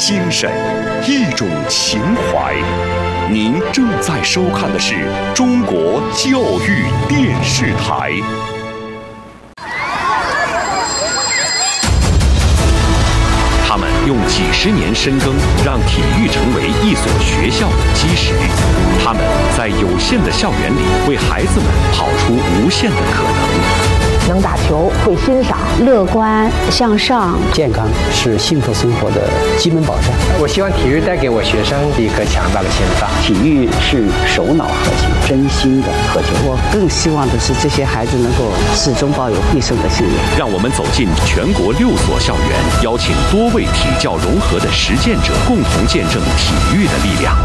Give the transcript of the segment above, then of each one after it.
精神，一种情怀。您正在收看的是中国教育电视台。他们用几十年深耕，让体育成为一所学校的基石。他们在有限的校园里，为孩子们跑出无限的可能。 能打球，会欣赏， 乐观向上， 健康是幸福生活的基本保障。 我希望体育带给我学生一颗强大的心脏。 体育是手脑合起，真心的合起。 我更希望的是这些孩子能够始终抱有必胜的信念。 让我们走进全国6所校园，邀请多位体教融合的实践者，共同见证体育的力量。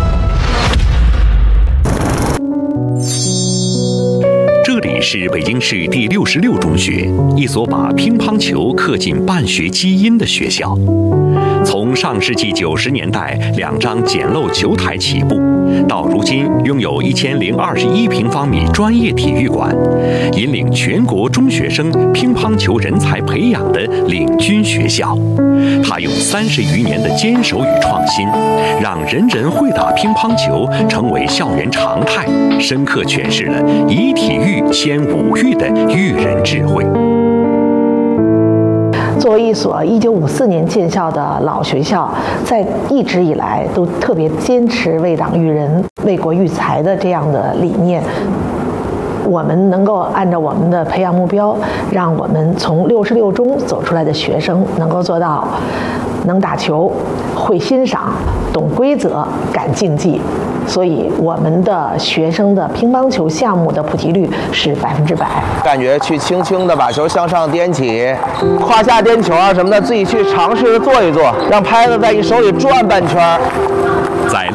这里是北京市第66中学，一所把乒乓球刻进办学基因的学校。从上世纪90年代2张简陋球台起步，到如今拥有1021平方米专业体育馆，引领全国中学生乒乓球人才培养的领军学校。他用30余年的坚守与创新，让人人会打乒乓球成为校园常态，深刻诠释了以体育先武育的育人智慧。 作为一所1954年建校的老学校，在一直以来都特别坚持为党育人、为国育才的这样的理念。我们能够按照我们的培养目标，让我们从66中走出来的学生能够做到能打球、会欣赏、懂规则、敢竞技。所以我们的学生的乒乓球项目的普及率是100%。 感觉去轻轻的把球向上颠起，胯下颠球啊什么的，自己去尝试着做一做，让拍子在你手里转半圈。 在